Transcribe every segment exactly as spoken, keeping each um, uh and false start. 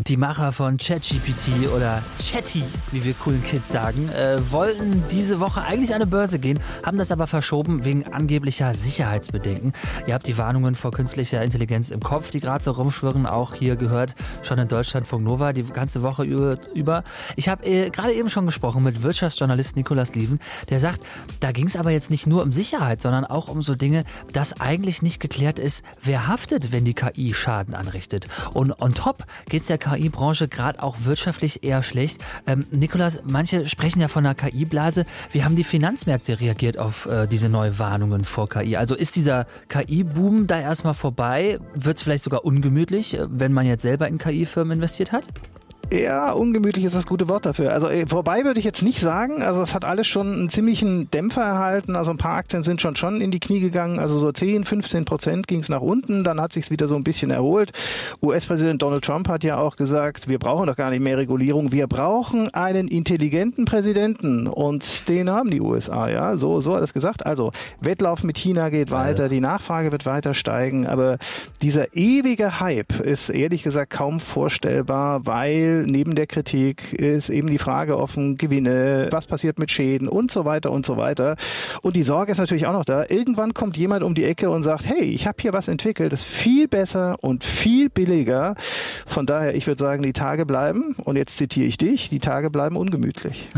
Die Macher von ChatGPT oder Chatty, wie wir coolen Kids sagen, äh, wollten diese Woche eigentlich an eine Börse gehen, haben das aber verschoben wegen angeblicher Sicherheitsbedenken. Ihr habt die Warnungen vor künstlicher Intelligenz im Kopf, die gerade so rumschwirren, auch hier gehört schon in Deutschlandfunk Nova die ganze Woche über. Ich habe äh, gerade eben schon gesprochen mit Wirtschaftsjournalist Nicolas Lieven, der sagt, da ging es aber jetzt nicht nur um Sicherheit, sondern auch um so Dinge, dass eigentlich nicht geklärt ist, wer haftet, wenn die K I Schaden anrichtet. Und on top geht es der K I-Branche gerade auch wirtschaftlich eher schlecht. Ähm, Nicolas, manche sprechen ja von einer K I-Blase. Wie haben die Finanzmärkte reagiert auf äh, diese neuen Warnungen vor K I? Also ist dieser K I-Boom da erstmal vorbei? Wird es vielleicht sogar ungemütlich, wenn man jetzt selber in K I-Firmen investiert hat? Ja, ungemütlich ist das gute Wort dafür. Also äh, vorbei würde ich jetzt nicht sagen. Also es hat alles schon einen ziemlichen Dämpfer erhalten. Also ein paar Aktien sind schon schon in die Knie gegangen. Also so zehn, fünfzehn Prozent ging es nach unten. Dann hat sich's wieder so ein bisschen erholt. U S-Präsident Donald Trump hat ja auch gesagt, wir brauchen doch gar nicht mehr Regulierung. Wir brauchen einen intelligenten Präsidenten. Und den haben die U S A, ja. So, so hat er es gesagt. Also Wettlauf mit China geht weiter. Die Nachfrage wird weiter steigen. Aber dieser ewige Hype ist ehrlich gesagt kaum vorstellbar, weil neben der Kritik ist eben die Frage offen, Gewinne, was passiert mit Schäden und so weiter und so weiter. Und die Sorge ist natürlich auch noch da. Irgendwann kommt jemand um die Ecke und sagt, hey, ich habe hier was entwickelt, das ist viel besser und viel billiger. Von daher, ich würde sagen, die Tage bleiben, und jetzt zitiere ich dich, die Tage bleiben ungemütlich.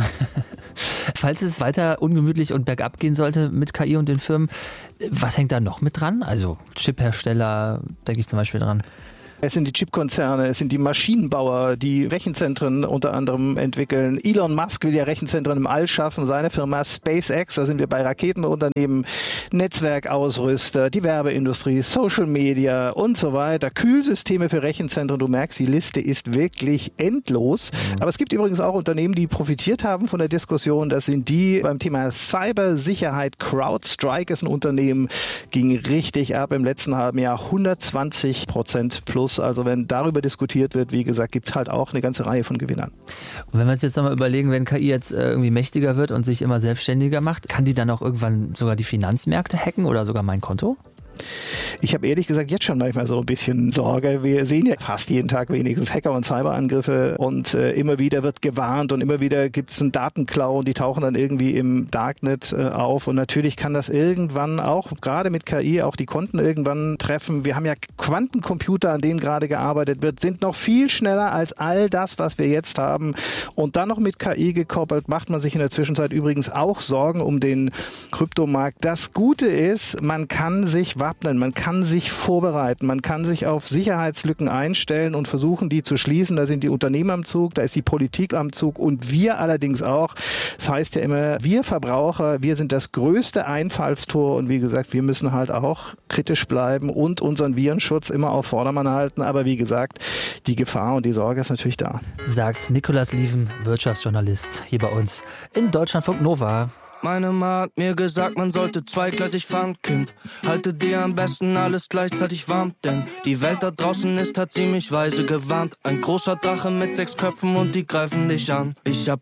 Falls es weiter ungemütlich und bergab gehen sollte mit K I und den Firmen, was hängt da noch mit dran? Also Chiphersteller, denke ich zum Beispiel dran. Es sind die Chipkonzerne, es sind die Maschinenbauer, die Rechenzentren unter anderem entwickeln. Elon Musk will ja Rechenzentren im All schaffen, seine Firma SpaceX, da sind wir bei Raketenunternehmen, Netzwerkausrüster, die Werbeindustrie, Social Media und so weiter, Kühlsysteme für Rechenzentren. Du merkst, die Liste ist wirklich endlos. Mhm. Aber es gibt übrigens auch Unternehmen, die profitiert haben von der Diskussion. Das sind die beim Thema Cybersicherheit. CrowdStrike ist ein Unternehmen, ging richtig ab im letzten halben Jahr, hundertzwanzig Prozent plus. Also wenn darüber diskutiert wird, wie gesagt, gibt es halt auch eine ganze Reihe von Gewinnern. Und wenn wir uns jetzt nochmal überlegen, wenn K I jetzt irgendwie mächtiger wird und sich immer selbstständiger macht, kann die dann auch irgendwann sogar die Finanzmärkte hacken oder sogar mein Konto? Ich habe ehrlich gesagt jetzt schon manchmal so ein bisschen Sorge. Wir sehen ja fast jeden Tag wenigstens Hacker- und Cyberangriffe, und äh, immer wieder wird gewarnt und immer wieder gibt es einen Datenklau und die tauchen dann irgendwie im Darknet äh, auf, und natürlich kann das irgendwann auch, gerade mit K I, auch die Konten irgendwann treffen. Wir haben ja Quantencomputer, an denen gerade gearbeitet wird, sind noch viel schneller als all das, was wir jetzt haben, und dann noch mit K I gekoppelt, macht man sich in der Zwischenzeit übrigens auch Sorgen um den Kryptomarkt. Das Gute ist, man kann sich man kann sich vorbereiten, man kann sich auf Sicherheitslücken einstellen und versuchen, die zu schließen. Da sind die Unternehmen am Zug, da ist die Politik am Zug und wir allerdings auch. Das heißt ja immer, wir Verbraucher, wir sind das größte Einfallstor, und wie gesagt, wir müssen halt auch kritisch bleiben und unseren Virenschutz immer auf Vordermann halten. Aber wie gesagt, die Gefahr und die Sorge ist natürlich da. Sagt Nicolas Lieven, Wirtschaftsjournalist, hier bei uns in Deutschlandfunk Nova. Meine Ma hat mir gesagt, man sollte zweigleisig fahren, Kind. Halte dir am besten alles gleichzeitig warm, denn die Welt da draußen ist, hat sie mich weise gewarnt. Ein großer Drache mit sechs Köpfen und die greifen dich an. Ich hab